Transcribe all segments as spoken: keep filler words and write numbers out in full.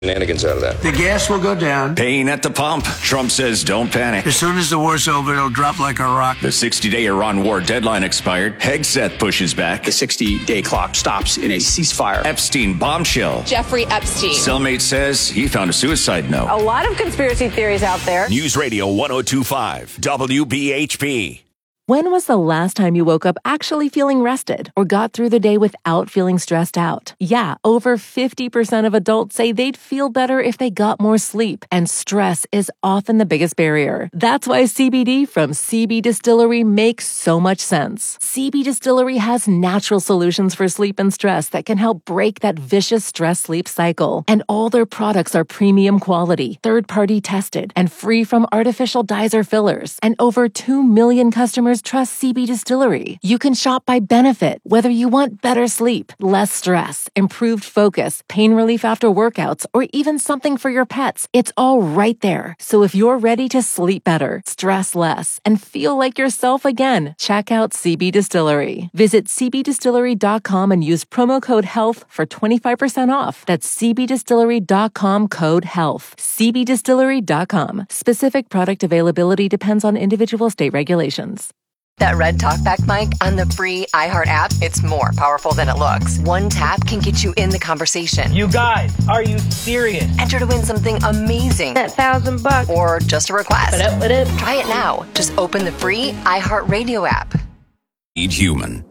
shenanigans out of that. The gas will go down. Pain at the pump. Trump says don't panic. As soon as the war's over, it'll drop like a rock. The sixty-day Iran war deadline expired. Hegseth pushes back. The sixty-day clock stops in a ceasefire. Epstein bombshell. Jeffrey Epstein. Cellmate says he found a suicide note. A lot of conspiracy theories out there. News Radio one oh two point five, W B H P. When was the last time you woke up actually feeling rested or got through the day without feeling stressed out? Yeah, over fifty percent of adults say they'd feel better if they got more sleep, and stress is often the biggest barrier. That's why C B D from C B Distillery makes so much sense. C B Distillery has natural solutions for sleep and stress that can help break that vicious stress-sleep cycle. And all their products are premium quality, third-party tested, and free from artificial dyes or fillers. And over two million customers trust C B Distillery. You can shop by benefit, whether you want better sleep, less stress, improved focus, pain relief after workouts, or even something for your pets. It's all right there. So if you're ready to sleep better, stress less, and feel like yourself again, check out C B Distillery. Visit c b distillery dot com and use promo code HEALTH for twenty-five percent off. That's c b distillery dot com code HEALTH. c b distillery dot com. Specific product availability depends on individual state regulations. That red talkback mic on the free iHeart app, it's more powerful than it looks. One tap can get you in the conversation. You guys, are you serious? Enter to win something amazing. That thousand bucks. Or just a request. What up, what up? Try it now. Just open the free iHeart Radio app. Eat human.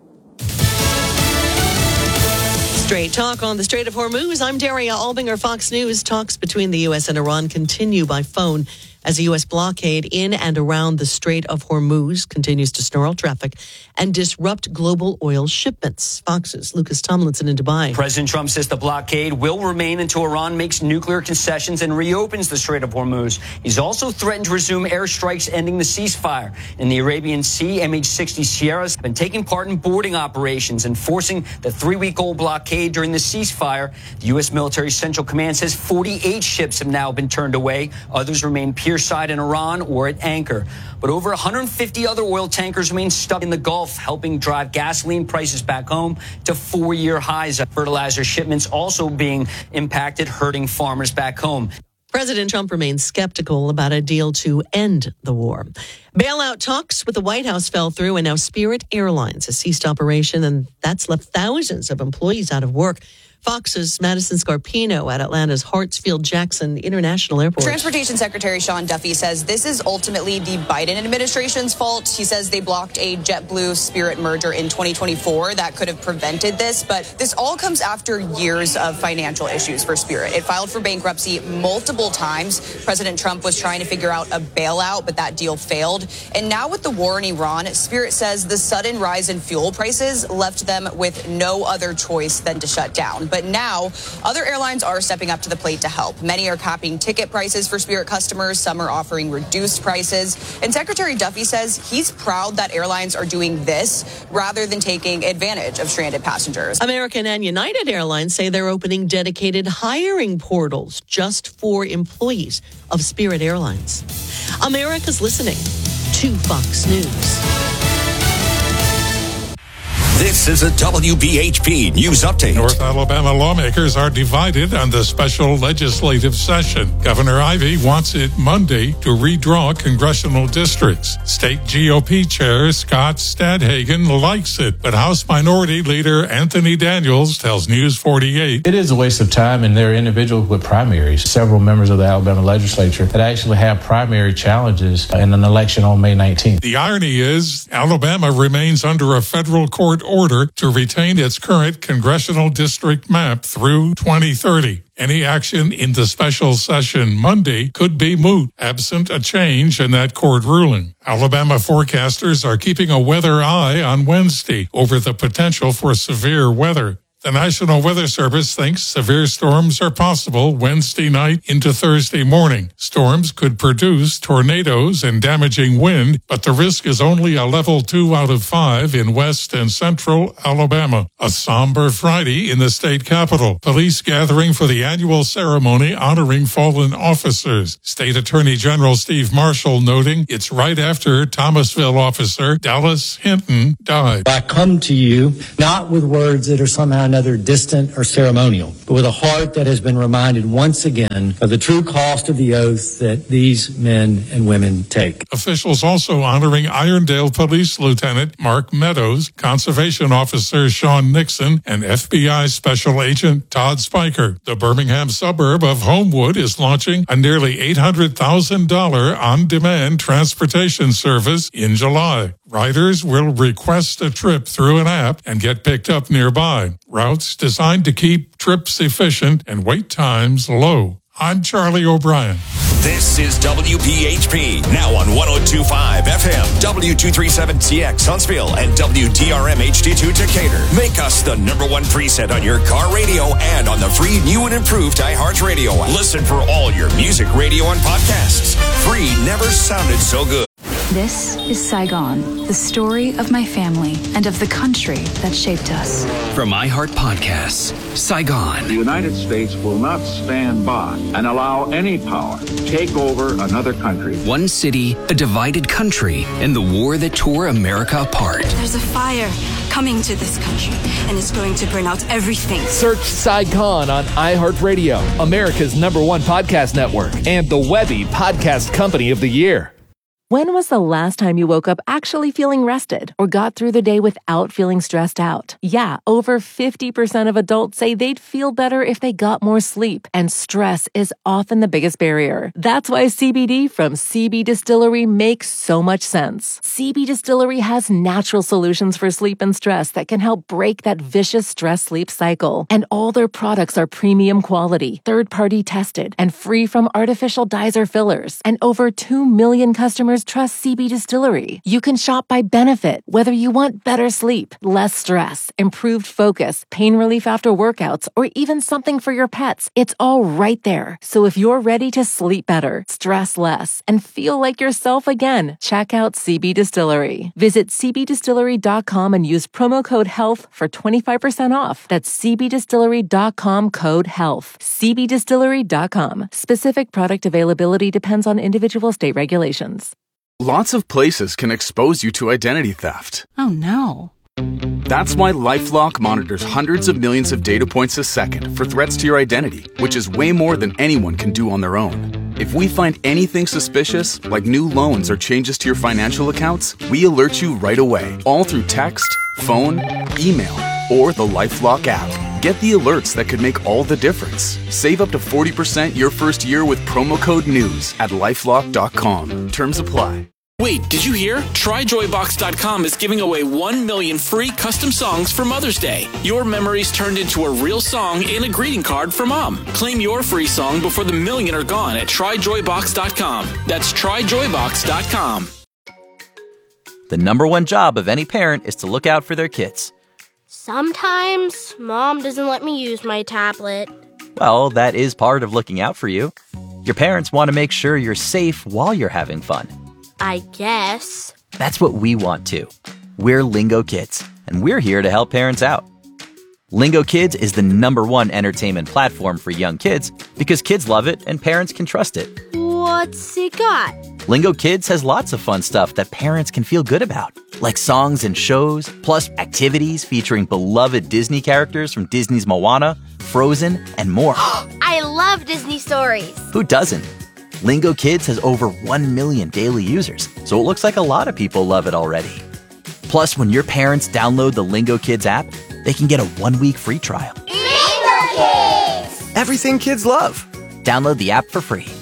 Straight talk on the Strait of Hormuz. I'm Daria Albinger, Fox News. Talks between the U S and Iran continue by phone as the U S blockade in and around the Strait of Hormuz continues to snarl traffic and disrupt global oil shipments. Fox's Lucas Tomlinson in Dubai. President Trump says the blockade will remain until Iran makes nuclear concessions and reopens the Strait of Hormuz. He's also threatened to resume airstrikes, ending the ceasefire. In the Arabian Sea, M H sixty Sierras have been taking part in boarding operations, enforcing the three-week-old blockade during the ceasefire. The U S Military Central Command says forty-eight ships have now been turned away. Others remain pierside in Iran or at anchor. But over one hundred fifty other oil tankers remain stuck in the Gulf, helping drive gasoline prices back home to four-year highs. Fertilizer shipments also being impacted, hurting farmers back home. President Trump remains skeptical about a deal to end the war. Bailout talks with the White House fell through, and now Spirit Airlines has ceased operation, and that's left thousands of employees out of work. Fox's Madison Scarpino at Atlanta's Hartsfield-Jackson International Airport. Transportation Secretary Sean Duffy says this is ultimately the Biden administration's fault. He says they blocked a JetBlue Spirit merger in twenty twenty-four that could have prevented this. But this all comes after years of financial issues for Spirit. It filed for bankruptcy multiple times. President Trump was trying to figure out a bailout, but that deal failed. And now with the war in Iran, Spirit says the sudden rise in fuel prices left them with no other choice than to shut down. But now, other airlines are stepping up to the plate to help. Many are capping ticket prices for Spirit customers. Some are offering reduced prices. And Secretary Duffy says he's proud that airlines are doing this rather than taking advantage of stranded passengers. American and United Airlines say they're opening dedicated hiring portals just for employees of Spirit Airlines. America's listening to Fox News. This is a W B H P News Update. North Alabama lawmakers are divided on the special legislative session. Governor Ivey wants it Monday to redraw congressional districts. State G O P Chair Scott Stadhagen likes it, but House Minority Leader Anthony Daniels tells News forty-eight. It is a waste of time, and there are individuals with primaries. Several members of the Alabama legislature that actually have primary challenges in an election on May nineteenth. The irony is Alabama remains under a federal court order to retain its current congressional district map through twenty thirty. Any action in the special session Monday could be moot, absent a change in that court ruling. Alabama forecasters are keeping a weather eye on Wednesday over the potential for severe weather. The National Weather Service thinks severe storms are possible Wednesday night into Thursday morning. Storms could produce tornadoes and damaging wind, but the risk is only a level two out of five in west and central Alabama. A somber Friday in the state capitol. Police gathering for the annual ceremony honoring fallen officers. State Attorney General Steve Marshall noting it's right after Thomasville officer Dallas Hinton died. I come to you not with words that are somehow another distant or ceremonial, but with a heart that has been reminded once again of the true cost of the oath that these men and women take. Officials also honoring Irondale Police Lieutenant Mark Meadows, Conservation Officer Sean Nixon, and F B I Special Agent Todd Spiker. The Birmingham suburb of Homewood is launching a nearly eight hundred thousand dollars on-demand transportation service in July. Riders will request a trip through an app and get picked up nearby. Routes designed to keep trips efficient and wait times low. I'm Charlie O'Brien. This is W P H P, now on one oh two point five F M, W two thirty-seven T X Huntsville, and W D R M H D two Decatur. Make us the number one preset on your car radio and on the free new and improved iHeartRadio app. Listen for all your music, radio, and podcasts. Free never sounded so good. This is Saigon, the story of my family and of the country that shaped us. From iHeart Podcasts, Saigon. The United States will not stand by and allow any power to take over another country. One city, a divided country, and the war that tore America apart. There's a fire coming to this country, and it's going to burn out everything. Search Saigon on iHeartRadio, America's number one podcast network, and the Webby Podcast Company of the Year. When was the last time you woke up actually feeling rested or got through the day without feeling stressed out? Yeah, over fifty percent of adults say they'd feel better if they got more sleep, and stress is often the biggest barrier. That's why C B D from C B Distillery makes so much sense. C B Distillery has natural solutions for sleep and stress that can help break that vicious stress-sleep cycle. And all their products are premium quality, third-party tested, and free from artificial dyes or fillers. And over two million customers trust C B Distillery. You can shop by benefit, whether you want better sleep, less stress, improved focus, pain relief after workouts, or even something for your pets. It's all right there. So if you're ready to sleep better, stress less, and feel like yourself again, check out C B Distillery. Visit c b distillery dot com and use promo code HEALTH for twenty-five percent off. That's c b distillery dot com code HEALTH. c b distillery dot com. Specific product availability depends on individual state regulations. Lots of places can expose you to identity theft. Oh no. That's why LifeLock monitors hundreds of millions of data points a second for threats to your identity, which is way more than anyone can do on their own. If we find anything suspicious, like new loans or changes to your financial accounts, we alert you right away, all through text, phone, email, or the LifeLock app. Get the alerts that could make all the difference. Save up to forty percent your first year with promo code NEWS at lifelock dot com. Terms apply. Wait, did you hear? Try joy box dot com is giving away one million free custom songs for Mother's Day. Your memories turned into a real song in a greeting card for Mom. Claim your free song before the million are gone at try joy box dot com. That's try joy box dot com. The number one job of any parent is to look out for their kids. Sometimes Mom doesn't let me use my tablet. Well, that is part of looking out for you. Your parents want to make sure you're safe while you're having fun. I guess. That's what we want too. We're Lingo Kids, and we're here to help parents out. Lingo Kids is the number one entertainment platform for young kids because kids love it and parents can trust it. What's it got? Lingo Kids has lots of fun stuff that parents can feel good about, like songs and shows, plus activities featuring beloved Disney characters from Disney's Moana, Frozen, and more. I love Disney stories. Who doesn't? Lingo Kids has over one million daily users, so it looks like a lot of people love it already. Plus, when your parents download the Lingo Kids app, they can get a one-week free trial. Lingo Kids! Everything kids love. Download the app for free.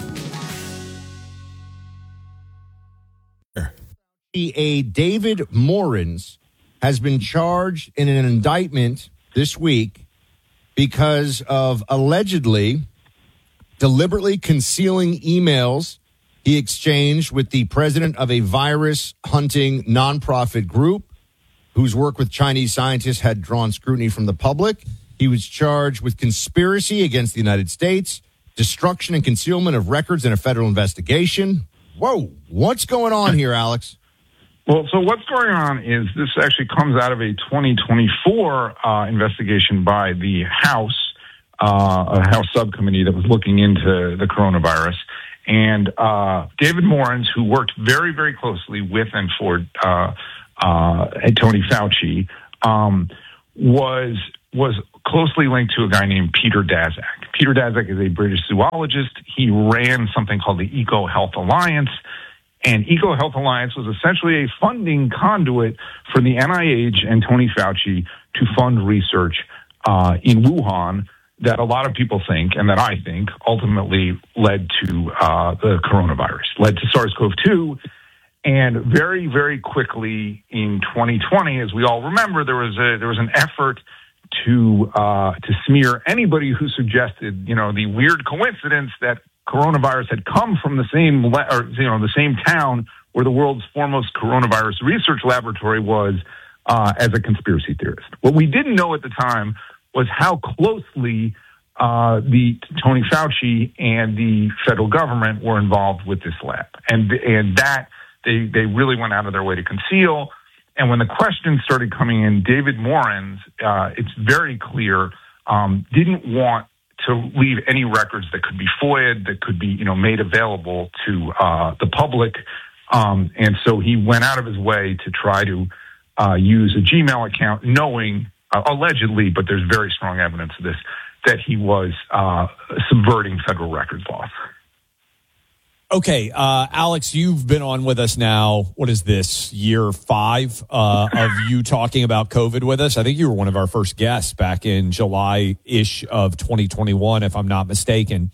A David Morans has been charged in an indictment this week because of allegedly deliberately concealing emails he exchanged with the president of a virus hunting nonprofit group whose work with Chinese scientists had drawn scrutiny from the public. He was charged with conspiracy against the United States, destruction and concealment of records in a federal investigation. Whoa, what's going on here, Alex? Well, so what's going on is this actually comes out of a twenty twenty-four uh, investigation by the House, uh, a House subcommittee that was looking into the coronavirus. And uh, David Morans, who worked very, very closely with and for uh, uh, Tony Fauci, um, was was closely linked to a guy named Peter Daszak. Peter Daszak is a British zoologist. He ran something called the Eco Health Alliance. And Eco Health Alliance was essentially a funding conduit for the N I H and Tony Fauci to fund research uh, in Wuhan that a lot of people think, and that I think, ultimately led to uh, the coronavirus, led to SARS-C o V two. And very, very quickly in twenty twenty, as we all remember, there was a there was an effort to uh, to smear anybody who suggested, you know, the weird coincidence that coronavirus had come from the same, le- or you know, the same town where the world's foremost coronavirus research laboratory was, uh, as a conspiracy theorist. What we didn't know at the time was how closely uh, the Tony Fauci and the federal government were involved with this lab, and and that they they really went out of their way to conceal. And when the questions started coming in, David Morans, uh, it's very clear, um, didn't want to leave any records that could be FOIA'd, that could be, you know, made available to uh, the public. Um, and so he went out of his way to try to uh, use a Gmail account, knowing, uh, allegedly, but there's very strong evidence of this, that he was uh, subverting federal records laws. Okay, uh, Alex, you've been on with us now. What is this, year five uh, of you talking about COVID with us? I think you were one of our first guests back in July-ish of twenty twenty-one, if I'm not mistaken.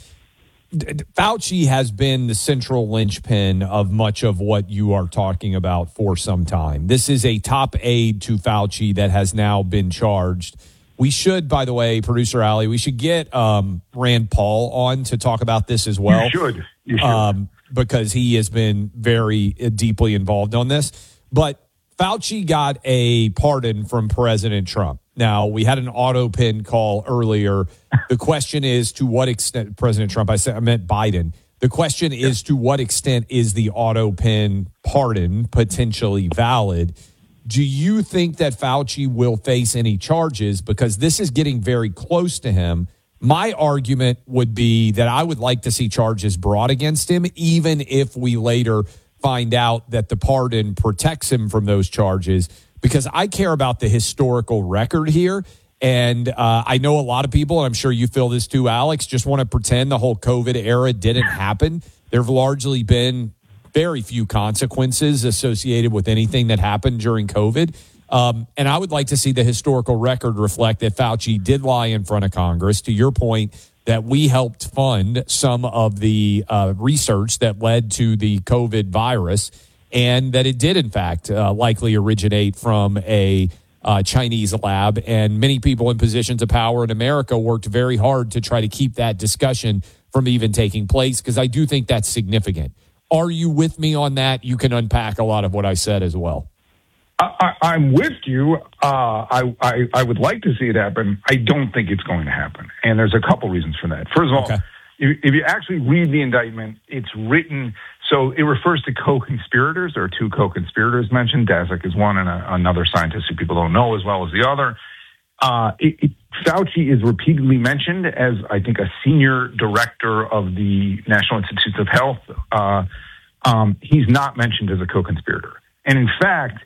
Fauci has been the central linchpin of much of what you are talking about for some time. This is a top aide to Fauci that has now been charged. We should, by the way, Producer Ali, we should get um, Rand Paul on to talk about this as well. You should. You should. Um, because he has been very deeply involved on this. But Fauci got a pardon from President Trump. Now, we had an auto pin call earlier. The question is, to what extent, President Trump, I said I meant Biden. The question is, to what extent is the auto pin pardon potentially valid? Do you think that Fauci will face any charges? Because this is getting very close to him. My argument would be that I would like to see charges brought against him, even if we later find out that the pardon protects him from those charges, because I care about the historical record here. And uh, I know a lot of people, and I'm sure you feel this too, Alex, just want to pretend the whole COVID era didn't happen. There have largely been very few consequences associated with anything that happened during COVID. Um, and I would like to see the historical record reflect that Fauci did lie in front of Congress, to your point, that we helped fund some of the uh, research that led to the COVID virus, and that it did, in fact, uh, likely originate from a uh, Chinese lab. And many people in positions of power in America worked very hard to try to keep that discussion from even taking place, because I do think that's significant. Are you with me on that? You can unpack a lot of what I said as well. I, I'm with you. Uh, I, I I would like to see it happen. I don't think it's going to happen. And there's a couple reasons for that. First of all, okay. if, if you actually read the indictment, it's written, so it refers to co-conspirators. There are two co-conspirators mentioned. Daszak is one, and a, another scientist who people don't know as well as the other. Uh, it, it, Fauci is repeatedly mentioned as, I think, a senior director of the National Institutes of Health. Uh, um, he's not mentioned as a co-conspirator. And in fact,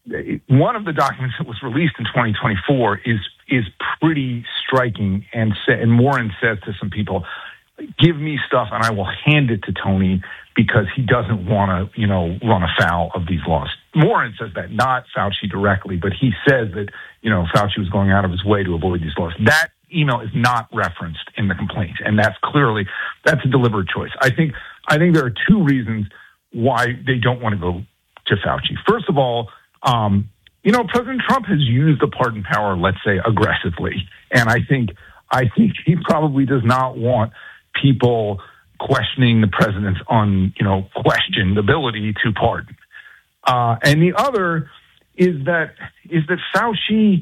one of the documents that was released in twenty twenty-four is is pretty striking, and, sa- and Morin says to some people, give me stuff and I will hand it to Tony because he doesn't want to, you know, run afoul of these laws. Morin says that, not Fauci directly, but he says that, you know, Fauci was going out of his way to avoid these laws. That email is not referenced in the complaint, and that's clearly, that's a deliberate choice. I think, I think there are two reasons why they don't want to go to Fauci. First of all, Um, you know, President Trump has used the pardon power, let's say, aggressively. And I think, I think he probably does not want people questioning the president's un, you know, questioned ability to pardon. Uh, and the other is that, is that Fauci,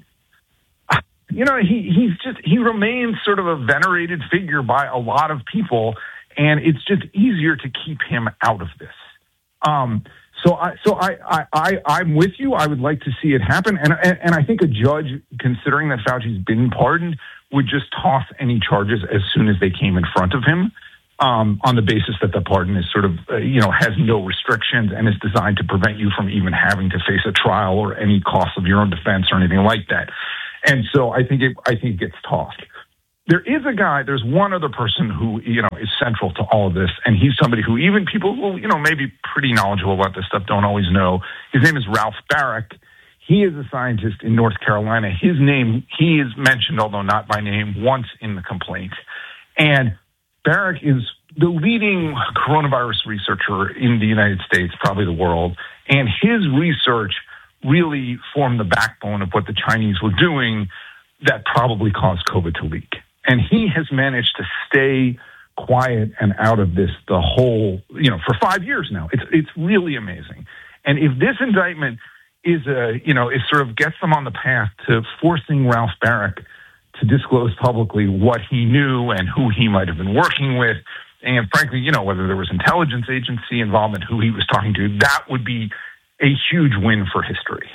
you know, he, he's just, he remains sort of a venerated figure by a lot of people, and it's just easier to keep him out of this. Um, So I, so I, I, I, I'm with you. I would like to see it happen. And, and, and I think a judge, considering that Fauci's been pardoned, would just toss any charges as soon as they came in front of him, um, on the basis that the pardon is sort of, uh, you know, has no restrictions and is designed to prevent you from even having to face a trial or any cost of your own defense or anything like that. And so I think it, I think it gets tossed. There is a guy, there's one other person who, you know, is central to all of this, and he's somebody who even people who, you know, maybe pretty knowledgeable about this stuff don't always know. His name is Ralph Baric. He is a scientist in North Carolina. His name, he is mentioned, although not by name, once in the complaint. And Baric is the leading coronavirus researcher in the United States, probably the world, and his research really formed the backbone of what the Chinese were doing that probably caused COVID to leak. And he has managed to stay quiet and out of this the whole, you know, for five years now. It's it's really amazing. And if this indictment is a, you know, it sort of gets them on the path to forcing Ralph Baric to disclose publicly what he knew and who he might have been working with, and frankly, you know, whether there was intelligence agency involvement, who he was talking to, that would be a huge win for history.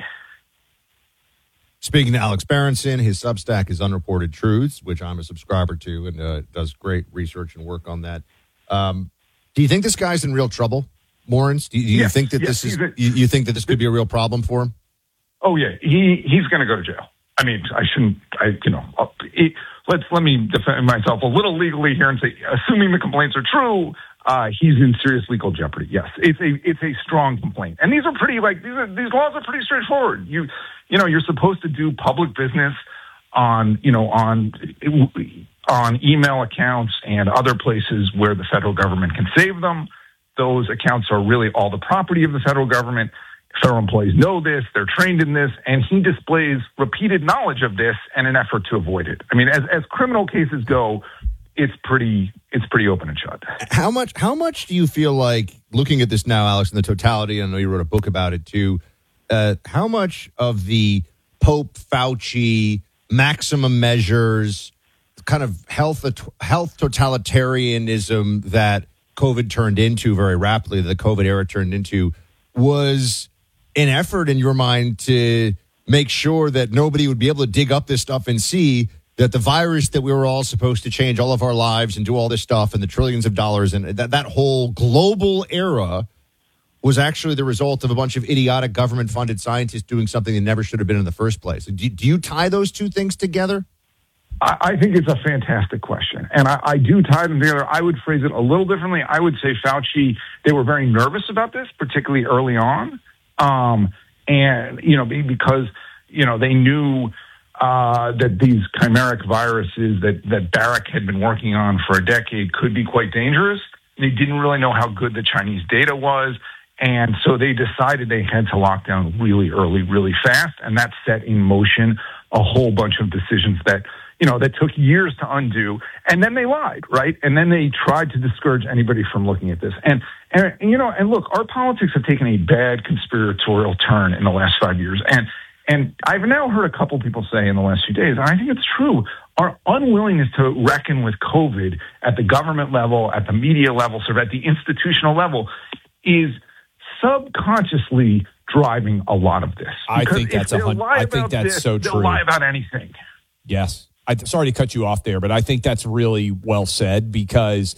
Speaking to Alex Berenson, his Substack is Unreported Truths, which I'm a subscriber to, and uh, does great research and work on that. Um, do you think this guy's in real trouble, Morens? Do you, do you yes, think that yes, this is? a, you, you think that this could be a real problem for him? Oh yeah, he he's going to go to jail. I mean, I shouldn't. I you know, it, let's let me defend myself a little legally here and say, assuming the complaints are true, uh, he's in serious legal jeopardy. Yes, it's a it's a strong complaint, and these are pretty like these are, these laws are pretty straightforward. You you know, you're supposed to do public business on you know on on email accounts and other places where the federal government can save them. Those accounts are really all the property of the federal government. Federal employees know this, they're trained in this, and he displays repeated knowledge of this and an effort to avoid it. I mean, as as criminal cases go, it's pretty it's pretty open and shut. How much how much do you feel like, looking at this now, Alex, in the totality, and I know you wrote a book about it too, uh, how much of the Pope Fauci maximum measures, kind of health health totalitarianism that COVID turned into very rapidly, that the COVID era turned into, was an effort in your mind to make sure that nobody would be able to dig up this stuff and see that the virus that we were all supposed to change all of our lives and do all this stuff and the trillions of dollars and that, that whole global era was actually the result of a bunch of idiotic government-funded scientists doing something that never should have been in the first place? Do, do you tie those two things together? I, I think it's a fantastic question, and I, I do tie them together. I would phrase it a little differently. I would say Fauci, they were very nervous about this, particularly early on. Um, and, you know, because, you know, they knew uh, that these chimeric viruses that, that Baric had been working on for a decade could be quite dangerous. They didn't really know how good the Chinese data was. And so they decided they had to lock down really early, really fast. And that set in motion a whole bunch of decisions that, you know, that took years to undo. And then they lied, right? And then they tried to discourage anybody from looking at this. And, and, and, you know, and look, our politics have taken a bad conspiratorial turn in the last five years. And, and I've now heard a couple people say in the last few days, and I think it's true, our unwillingness to reckon with COVID at the government level, at the media level, sort of at the institutional level, is subconsciously driving a lot of this. I think that's a hundred. I think that's this, so they'll true. Lie about anything. Yes. I, sorry to cut you off there, but I think that's really well said, because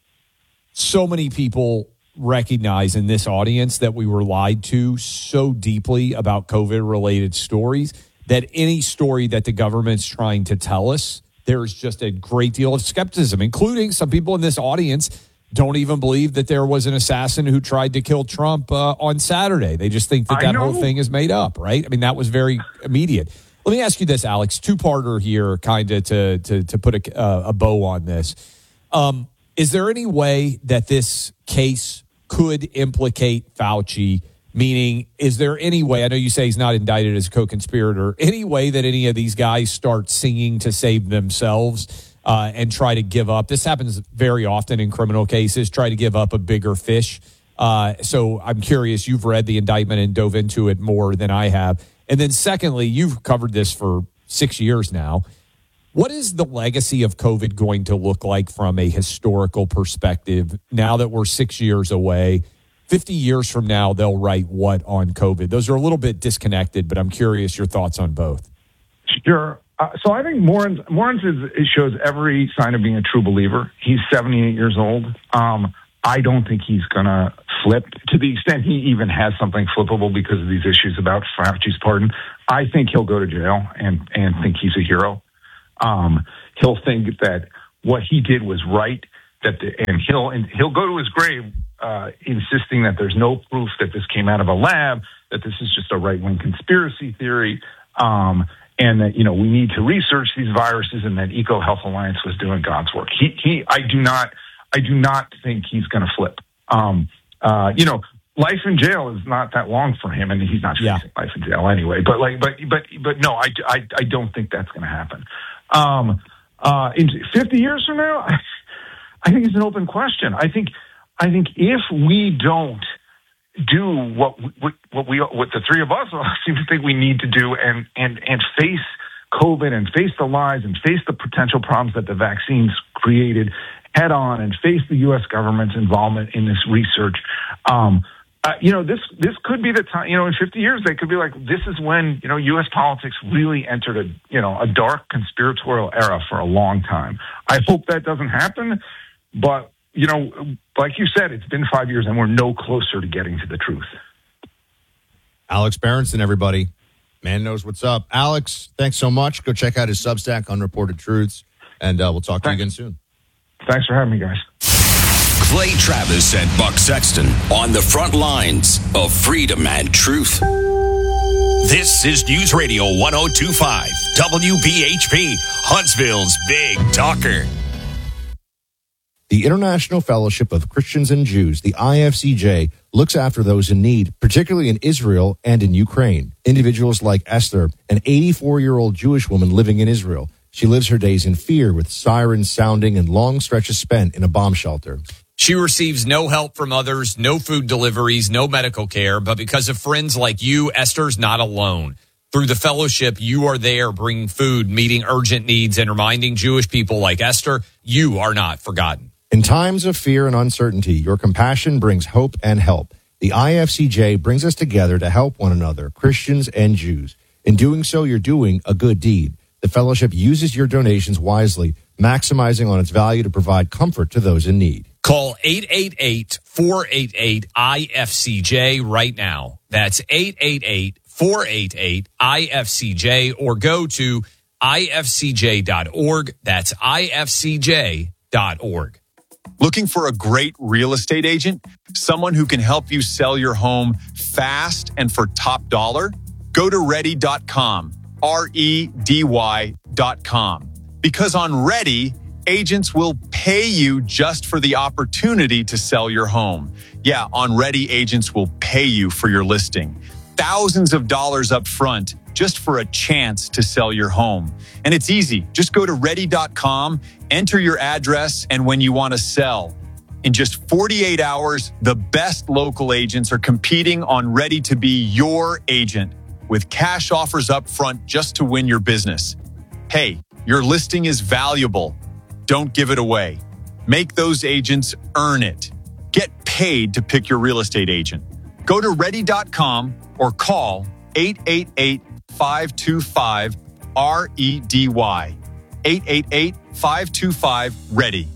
so many people recognize in this audience that we were lied to so deeply about COVID-related stories that any story that the government's trying to tell us, there's just a great deal of skepticism, including some people in this audience don't even believe that there was an assassin who tried to kill Trump uh, on Saturday. They just think that that whole thing is made up, right? I mean, that was very immediate. Let me ask you this, Alex, two-parter here, kind of to, to to put a, uh, a bow on this. Um, is there any way that this case could implicate Fauci? Meaning, is there any way, I know you say he's not indicted as a co-conspirator, any way that any of these guys start singing to save themselves uh, and try to give up? This happens very often in criminal cases, try to give up a bigger fish. Uh, so I'm curious, you've read the indictment and dove into it more than I have. And then secondly, you've covered this for six years now. What is the legacy of COVID going to look like from a historical perspective now that we're six years away? fifty years from now, they'll write what on COVID? Those are a little bit disconnected, but I'm curious your thoughts on both. Sure. Uh, so I think Morens, Morens is, it shows every sign of being a true believer. He's seventy-eight years old. Um, I don't think he's going to flip to the extent he even has something flippable because of these issues about Fauci's pardon. I think he'll go to jail and, and think he's a hero. Um, he'll think that what he did was right, that the, and he'll and he'll go to his grave uh, insisting that there's no proof that this came out of a lab, that this is just a right-wing conspiracy theory, um, and that, you know, we need to research these viruses, and that EcoHealth Alliance was doing God's work. He, he, I do not, I do not think he's going to flip. Um, uh, you know, life in jail is not that long for him, and he's not facing yeah. life in jail anyway. But like, but but but no, I, I, I don't think that's going to happen. Um, uh, in fifty years from now, I, I think it's an open question. I think, I think if we don't do what what, what we what the three of us seem to think we need to do, and and and face COVID and face the lies and face the potential problems that the vaccines created head on, and face the U S government's involvement in this research. Um, uh, you know, this this could be the time. You know, in fifty years, they could be like, this is when, you know, U S politics really entered a you know a dark conspiratorial era for a long time. I hope that doesn't happen, but you know, like you said, it's been five years and we're no closer to getting to the truth. Alex Berenson, everybody. Man knows what's up. Alex, thanks so much. Go check out his Substack, Unreported Truths, and uh, we'll talk to Thanks. you again soon. Thanks for having me, guys. Clay Travis and Buck Sexton on the front lines of freedom and truth. This is News Radio one oh two point five, W B H P, Huntsville's Big Talker. The International Fellowship of Christians and Jews, the I F C J, looks after those in need, particularly in Israel and in Ukraine. Individuals like Esther, an eighty-four-year-old Jewish woman living in Israel. She lives her days in fear with sirens sounding and long stretches spent in a bomb shelter. She receives no help from others, no food deliveries, no medical care, but because of friends like you, Esther's not alone. Through the fellowship, you are there bringing food, meeting urgent needs, and reminding Jewish people like Esther, you are not forgotten. In times of fear and uncertainty, your compassion brings hope and help. The I F C J brings us together to help one another, Christians and Jews. In doing so, you're doing a good deed. The fellowship uses your donations wisely, maximizing on its value to provide comfort to those in need. Call eight eight eight, four eight eight, I F C J right now. That's eight eight eight, four eight eight, I F C J, or go to I F C J dot org. That's I F C J dot org. Looking for a great real estate agent? Someone who can help you sell your home fast and for top dollar? Go to ready dot com, R E D Y dot com. Because on Ready, agents will pay you just for the opportunity to sell your home. Yeah, on Ready, agents will pay you for your listing. Thousands of dollars up front just for a chance to sell your home. And it's easy. Just go to ready dot com, enter your address, and when you want to sell. In just forty-eight hours, the best local agents are competing on Ready to be your agent with cash offers up front just to win your business. Hey, your listing is valuable. Don't give it away. Make those agents earn it. Get paid to pick your real estate agent. Go to ready dot com or call eight eight eight, five two five, R E D Y. eight eight eight, five two five, READY.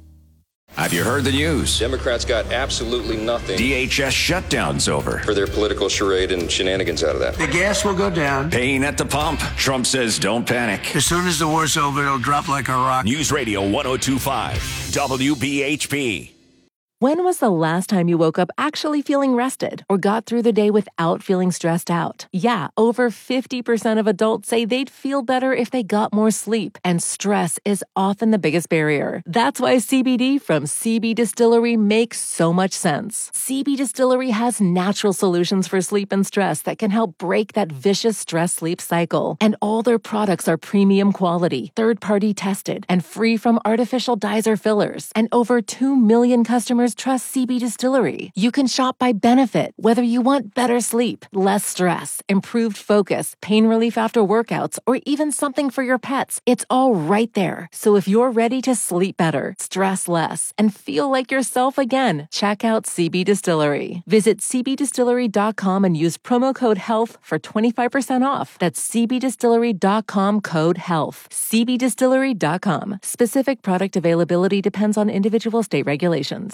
Have you heard the news? Democrats got absolutely nothing. D H S shutdown's over. For their political charade and shenanigans out of that. The gas will go down. Pain at the pump. Trump says don't panic. As soon as the war's over, it'll drop like a rock. News Radio one oh two point five, W B H P. When was the last time you woke up actually feeling rested or got through the day without feeling stressed out? Yeah, over fifty percent of adults say they'd feel better if they got more sleep, and stress is often the biggest barrier. That's why C B D from C B Distillery makes so much sense. C B Distillery has natural solutions for sleep and stress that can help break that vicious stress-sleep cycle. And all their products are premium quality, third-party tested, and free from artificial dyes or fillers. And over two million customers trust C B Distillery. You can shop by benefit, whether you want better sleep, less stress, improved focus, pain relief after workouts, or even something for your pets. It's all right there. So if you're ready to sleep better, stress less, and feel like yourself again, check out C B Distillery. Visit C B distillery dot com and use promo code HEALTH for twenty-five percent off. That's C B distillery dot com, code HEALTH. C B distillery dot com. Specific product availability depends on individual state regulations.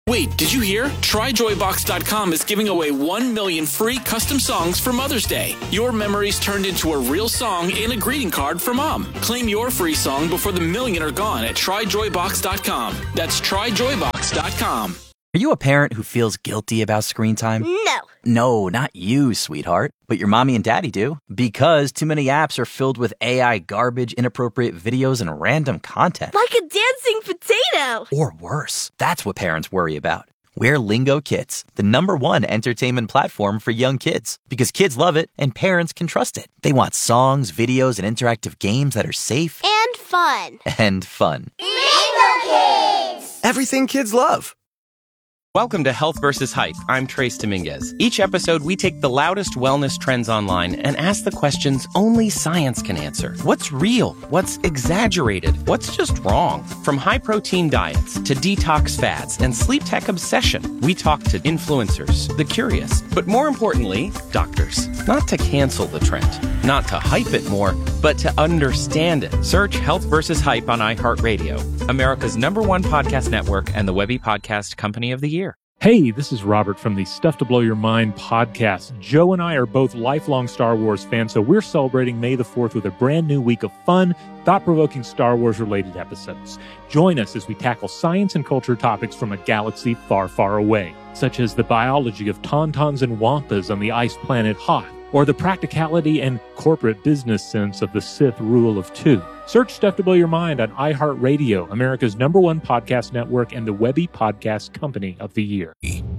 Wait, did you hear? Try joy box dot com is giving away one million free custom songs for Mother's Day. Your memories turned into a real song in a greeting card for Mom. Claim your free song before the million are gone at try joy box dot com. That's try joy box dot com. Are you a parent who feels guilty about screen time? No. No, not you, sweetheart. But your mommy and daddy do. Because too many apps are filled with A I garbage, inappropriate videos, and random content. Like a dancing potato. Or worse. That's what parents worry about. We're Lingo Kids, the number one entertainment platform for young kids. Because kids love it and parents can trust it. They want songs, videos, and interactive games that are safe. And fun. And fun. Lingo Kids! Everything kids love. Welcome to Health versus. Hype. I'm Trace Dominguez. Each episode, we take the loudest wellness trends online and ask the questions only science can answer. What's real? What's exaggerated? What's just wrong? From high-protein diets to detox fads and sleep tech obsession, we talk to influencers, the curious, but more importantly, doctors. Not to cancel the trend, not to hype it more, but to understand it. Search Health versus. Hype on iHeartRadio, America's number one podcast network and the Webby Podcast Company of the Year. Hey, this is Robert from the Stuff to Blow Your Mind podcast. Joe and I are both lifelong Star Wars fans, so we're celebrating May the fourth with a brand new week of fun, thought-provoking Star Wars-related episodes. Join us as we tackle science and culture topics from a galaxy far, far away, such as the biology of tauntauns and wampas on the ice planet Hoth, or the practicality and corporate business sense of the Sith rule of two. Search Stuff to Blow Your Mind on iHeartRadio, America's number one podcast network and the Webby Podcast Company of the Year.